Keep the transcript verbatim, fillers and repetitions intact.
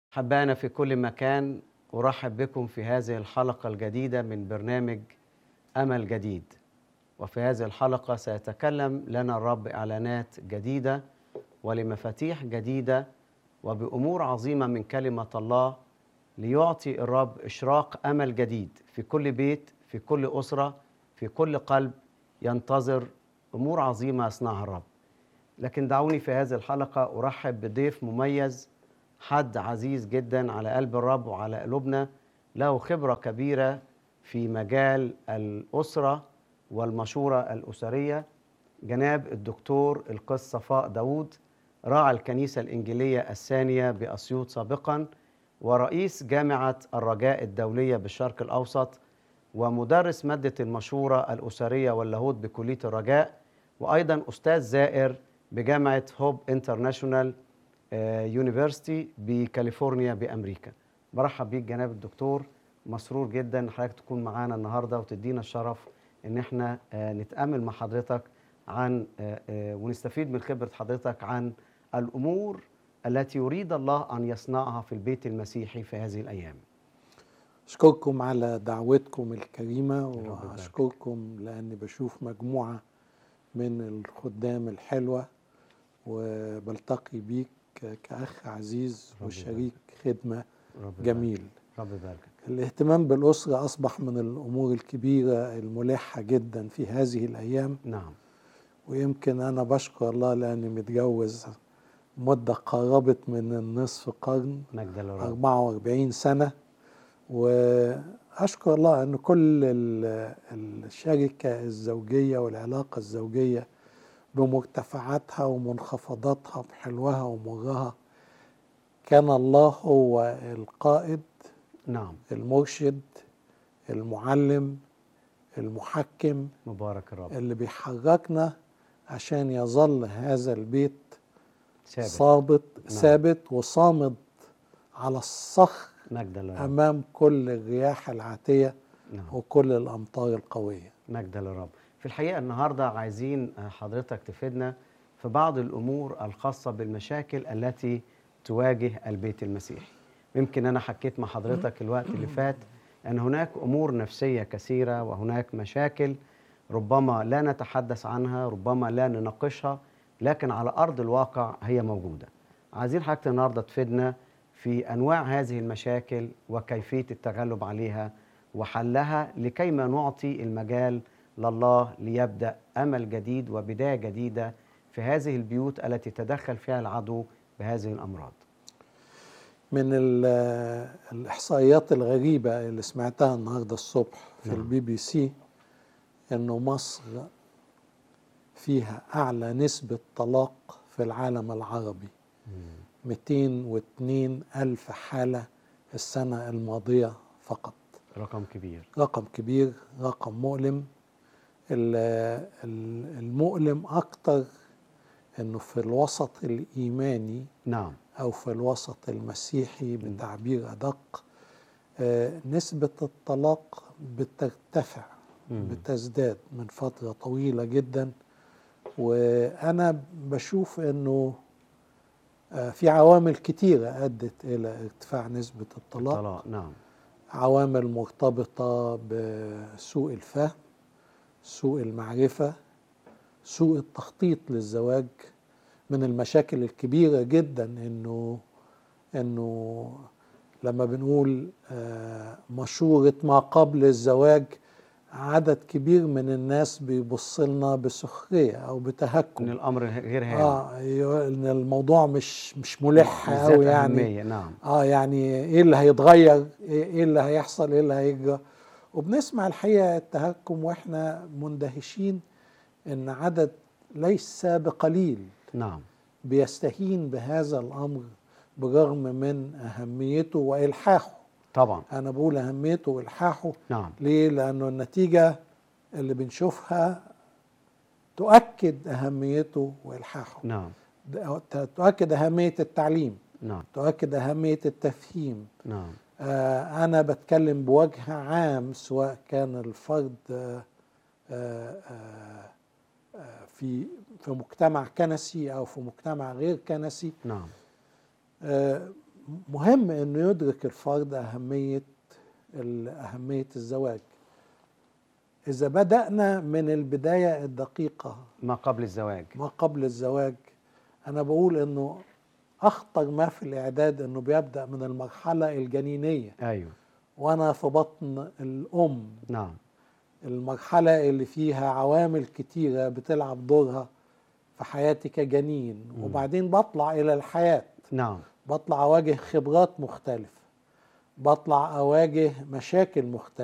أحبائنا في كل مكان، أرحب بكم في هذه الحلقة الجديدة من برنامج أمل جديد. وفي هذه الحلقة سيتكلم لنا الرب إعلانات جديدة ولمفاتيح جديدة وبأمور عظيمة من كلمة الله، ليعطي الرب إشراق أمل جديد في كل بيت، في كل أسرة، في كل قلب ينتظر أمور عظيمة يصنعها الرب. لكن دعوني في هذه الحلقة أرحب بضيف مميز، حد عزيز جدا على قلب الرب وعلى قلوبنا، له خبرة كبيرة في مجال الأسرة والمشورة الأسرية، جناب الدكتور القس صفاء داود، راعي الكنيسة الإنجيلية الثانية بأسيوط سابقا، ورئيس جامعة الرجاء الدولية بالشرق الأوسط، ومدرس مادة المشورة الأسرية واللاهوت بكلية الرجاء، وأيضا أستاذ زائر بجامعة هوب انترناشونال يونيفرسيتي بكاليفورنيا بأمريكا. برحب بيك جناب الدكتور، مسرور جدا ان حضرتك تكون معانا النهارده وتدينا الشرف ان احنا نتأمل مع حضرتك عن ونستفيد من خبرة حضرتك عن الأمور التي يريد الله أن يصنعها في البيت المسيحي في هذه الأيام. أشكركم على دعوتكم الكريمة، وأشكركم لأني بشوف مجموعة من الخدام الحلوة وبلتقي بيك كأخ عزيز وشريك خدمة جميل. رب يباركك. الاهتمام بالأسرة أصبح من الأمور الكبيرة الملحة جدا في هذه الأيام. نعم. ويمكن أنا بشكر الله لأني متجوز مدة قربت من النصف قرن، مجد للرب. أربعة وأربعين سنة، وأشكر الله أن كل الشركة الزوجية والعلاقة الزوجية بمرتفعاتها ومنخفضاتها بحلوها ومرها كان الله هو القائد، نعم، المرشد، المعلم، المحكم، مبارك الرب، اللي بيحركنا عشان يظل هذا البيت ثابت. صابت نعم. ثابت وصامد على الصخر مجد للرب. أمام كل الرياح العاتية. نعم. وكل الأمطار القوية. مجد للرب. في الحقيقة النهاردة عايزين حضرتك تفيدنا في بعض الأمور الخاصة بالمشاكل التي تواجه البيت المسيحي. يمكن أنا حكيت مع حضرتك الوقت اللي فات أن هناك أمور نفسية كثيرة، وهناك مشاكل ربما لا نتحدث عنها، ربما لا نناقشها، لكن على أرض الواقع هي موجودة. عايزين حضرتك النهاردة تفيدنا في أنواع هذه المشاكل وكيفية التغلب عليها وحلها، لكيما نعطي المجال لله ليبدأ أمل جديد وبداية جديدة في هذه البيوت التي تدخل فيها العدو بهذه الأمراض. من الإحصائيات الغريبة اللي سمعتها النهاردة الصبح في نعم. البي بي سي إنه مصر فيها أعلى نسبة طلاق في العالم العربي. مئتين واثنين ألف حالة السنة الماضية فقط. رقم كبير. رقم كبير، رقم مؤلم. المؤلم أكتر إنه في الوسط الإيماني، نعم، أو في الوسط المسيحي بتعبير أدق، آه نسبة الطلاق بترتفع، مم. بتزداد من فترة طويلة جدا. وأنا بشوف إنه آه في عوامل كتيرة أدت إلى ارتفاع نسبة الطلاق. الطلاق. نعم. عوامل مرتبطة بسوء الفهم، سوء المعرفة، سوء التخطيط للزواج. من المشاكل الكبيرة جدا انه انه لما بنقول مشورة ما قبل الزواج، عدد كبير من الناس بيبص لنا بسخرية او بتهكم، ان الامر غير هام. اه ان الموضوع مش مش ملح قوي يعني. أهمية. نعم. اه يعني ايه اللي هيتغير، ايه اللي هيحصل، ايه اللي هيجرى. وبنسمع الحقيقة التهكم واحنا مندهشين ان عدد ليس بقليل نعم. بيستهين بهذا الأمر بالرغم من أهميته وإلحاحه. طبعا. أنا بقول أهميته وإلحاحه. نعم. ليه؟ لأنه النتيجة اللي بنشوفها تؤكد أهميته وإلحاحه. نعم. تؤكد أهمية التعليم. نعم. تؤكد أهمية التفهيم. نعم. آه أنا بتكلم بوجه عام، سواء كان الفرد آه آه آه في في مجتمع كنسي أو في مجتمع غير كنسي. نعم. آه مهم انه يدرك الفرد اهمية ال- اهمية الزواج. اذا بدأنا من البداية الدقيقة ما قبل الزواج. ما قبل الزواج، انا بقول انه اخطر ما في الاعداد انه بيبدأ من المرحلة الجنينية أيوه. وانا في بطن الام، نعم. المرحلة اللي فيها عوامل كتيرة بتلعب دورها في حياتي كجنين. مم. وبعدين بطلع إلى الحياة، نعم. بطلع أواجه خبرات مختلفة، بطلع أواجه مشاكل مختلفة.